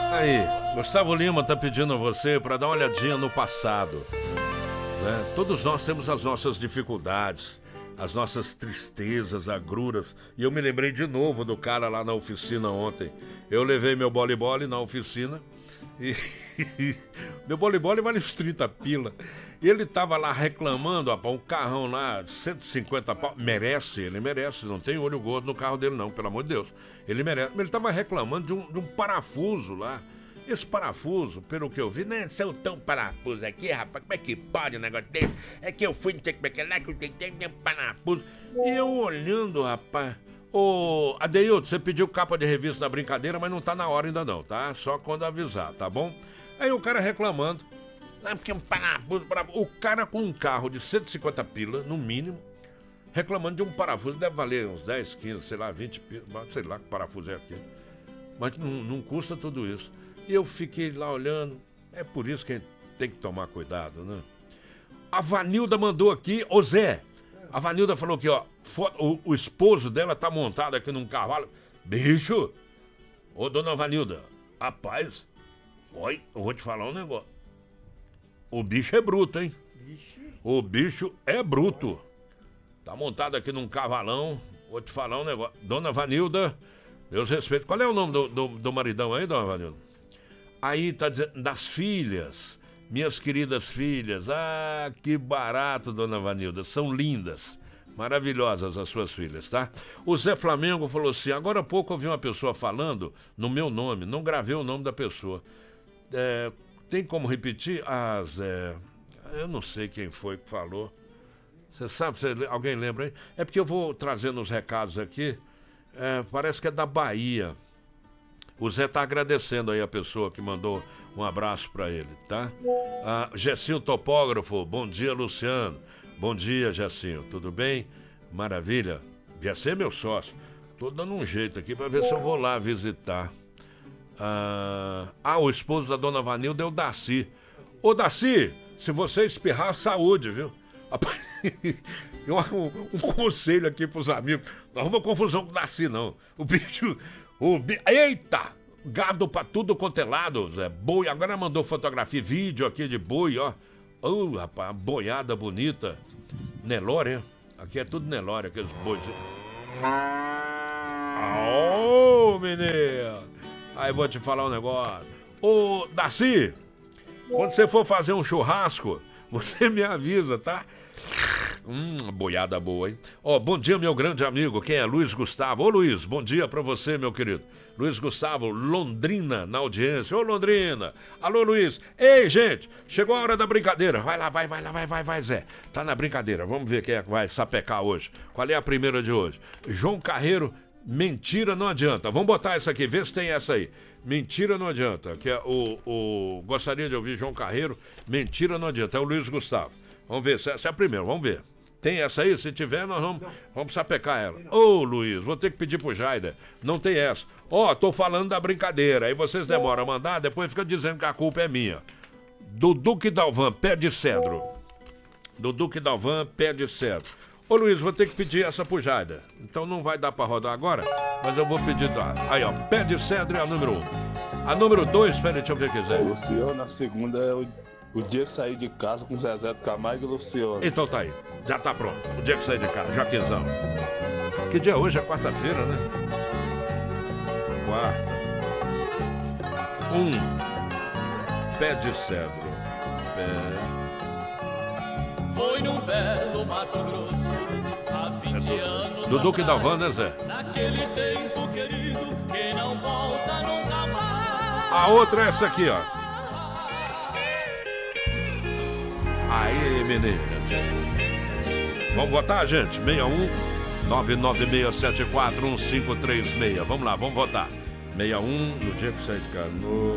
Aí, Gustavo Lima tá pedindo a você para dar uma olhadinha no passado, né? Todos nós temos as nossas dificuldades, as nossas tristezas, agruras. E eu me lembrei de novo do cara lá na oficina ontem. Eu levei meu boli-boli na oficina e meu boli-boli vale uns 30 pila. E ele tava lá reclamando, rapaz, um carrão lá, 150 pau. Merece, ele merece. Não tem olho gordo no carro dele, não, pelo amor de Deus. Ele merece. Ele tava reclamando de um parafuso lá. Esse parafuso, pelo que eu vi, né? São tão parafuso aqui, rapaz. Como é que pode um negócio desse? É que eu fui, não sei como é que é lá, que eu tenho um parafuso. E eu olhando, rapaz. Ô, Adeildo, você pediu capa de revista da brincadeira, mas não tá na hora ainda não, tá? Só quando avisar, tá bom? Aí o cara reclamando. Ah, porque um parafuso. O cara com um carro de 150 pila, no mínimo, reclamando de um parafuso, deve valer uns 10, 15, sei lá, 20 pila, sei lá que parafuso é aquele. Mas não custa tudo isso. E eu fiquei lá olhando, é por isso que a gente tem que tomar cuidado, né? A Vanilda mandou aqui, ô Zé, a Vanilda falou aqui, ó, o esposo dela tá montado aqui num cavalo. Bicho, ô dona Vanilda, rapaz, oi, eu vou te falar um negócio. O bicho é bruto, hein? O bicho é bruto. Tá montado aqui num cavalão. Vou te falar um negócio. Dona Vanilda, meus respeitos. Qual é o nome do maridão aí, dona Vanilda? Aí tá dizendo, das filhas. Minhas queridas filhas. Ah, que barato, dona Vanilda. São lindas. Maravilhosas as suas filhas, tá? O Zé Flamengo falou assim, agora há pouco eu vi uma pessoa falando no meu nome. Não gravei o nome da pessoa. Tem como repetir? Ah, Zé, eu não sei quem foi que falou. Você sabe, alguém lembra aí? É porque eu vou trazendo os recados aqui. Parece que é da Bahia. O Zé tá agradecendo aí a pessoa que mandou um abraço para ele, tá? Gessinho Topógrafo, bom dia, Luciano. Bom dia, Gessinho, tudo bem? Maravilha. Gessinho é meu sócio. Tô dando um jeito aqui para ver se eu vou lá visitar. O esposo da dona Vanilda é o Darcy. Ô Darcy, se você espirrar, saúde, viu? Um conselho aqui pros amigos. Não arruma confusão com o Darcy, não. O bicho. Eita! Gado pra tudo quanto é lado, Zé. Boi, agora mandou fotografia, vídeo aqui de boi, ó. Ô, rapaz, boiada bonita. Nelore, hein? Aqui é tudo Nelore, aqueles bois. Ô, menino! Aí vou te falar um negócio. Ô, Darcy, quando você for fazer um churrasco, você me avisa, tá? Boiada boa, hein? Bom dia, meu grande amigo. Quem é? Luiz Gustavo. Ô, Luiz, bom dia pra você, meu querido. Luiz Gustavo, Londrina, na audiência. Ô, Londrina. Alô, Luiz. Ei, gente, chegou a hora da brincadeira. Vai lá, vai, Zé. Tá na brincadeira. Vamos ver quem é que vai sapecar hoje. Qual é a primeira de hoje? João Carreiro. Mentira não adianta. Vamos botar essa aqui, vê se tem essa aí. Mentira não adianta. Que é gostaria de ouvir João Carreiro. Mentira não adianta. É o Luiz Gustavo. Vamos ver se essa é a primeira. Vamos ver. Tem essa aí? Se tiver, nós vamos sapecar ela. Ô, Luiz, vou ter que pedir pro Jaida. Não tem essa. Tô falando da brincadeira. Aí vocês demoram a mandar, depois fica dizendo que a culpa é minha. Do Duque Dalvan, pé de cedro. Do Duque Dalvan, pé de cedro. Ô Luiz, vou ter que pedir essa pro Jaida. Então não vai dar pra rodar agora, mas eu vou pedir. Aí, ó, pé de cedro é a número 1. A número 2, peraí, deixa eu ver o que quiser. Luciano, a segunda é o dia que sair de casa com Zezé do Camargo e Luciano. Então tá aí, já tá pronto. O dia que sair de casa, Jaquezão. Que dia é hoje? É quarta-feira, né? Quarta. 1. Pé de cedro. Foi num belo Mato Grosso, há 20 anos do Duque Dalvan, né, Zé? Naquele tempo querido, que não volta nunca mais. A outra é essa aqui, ó. Aí, menina. Vamos votar, gente? 61 996741536. Vamos lá, vamos votar. 61 no dia que sai de casa.